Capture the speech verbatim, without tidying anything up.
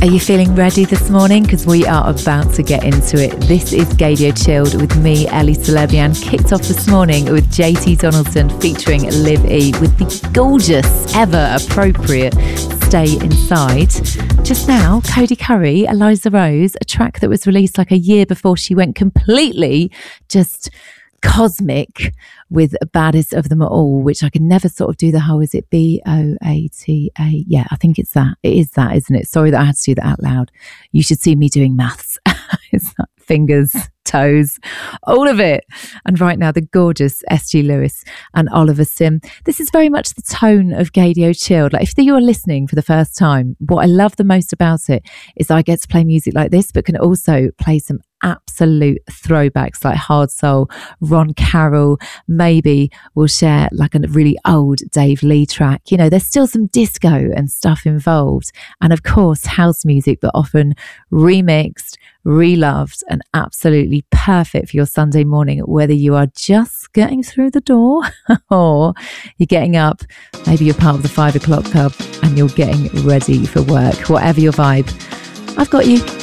Are you feeling ready this morning? Because we are about to get into it. This is Gaydio Chilled with me, Ellie Celebian. Kicked off this morning with J T Donaldson featuring Liv E with the gorgeous, ever appropriate Stay Inside. Just now, Cody Curry, Eliza Rose, a track that was released like a year before she went completely just cosmic with Baddest of Them All, which I can never sort of do the whole, is it B O A T A? Yeah, I think it's that. It is that, isn't it? Sorry that I had to do that out loud. You should see me doing maths. It's like fingers, toes, all of it. And right now, the gorgeous S G Lewis and Oliver Sim. This is very much the tone of Gaydio Chilled. Like if you're listening for the first time, what I love the most about it is I get to play music like this, but can also play some absolute throwbacks like Hard Soul, Ron Carroll. Maybe we'll share like a really old Dave Lee track. You know, there's still some disco and stuff involved. And of course, house music, but often remixed, reloved, and absolutely perfect for your Sunday morning, whether you are just getting through the door or you're getting up, maybe you're part of the five o'clock club and you're getting ready for work. Whatever your vibe, I've got you.